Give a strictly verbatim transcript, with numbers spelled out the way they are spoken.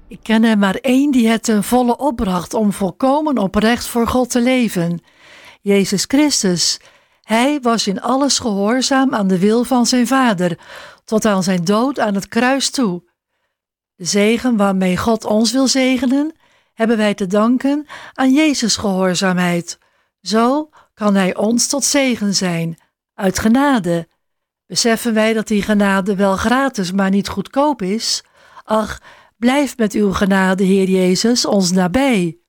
Ik ken er maar één die het ten volle opbracht om volkomen oprecht voor God te leven. Jezus Christus. Hij was in alles gehoorzaam aan de wil van zijn Vader, tot aan zijn dood aan het kruis toe. De zegen waarmee God ons wil zegenen, hebben wij te danken aan Jezus' gehoorzaamheid. Zo kan Hij ons tot zegen zijn, uit genade. Beseffen wij dat die genade wel gratis, maar niet goedkoop is? Ach, blijf met uw genade, Heer Jezus, ons nabij.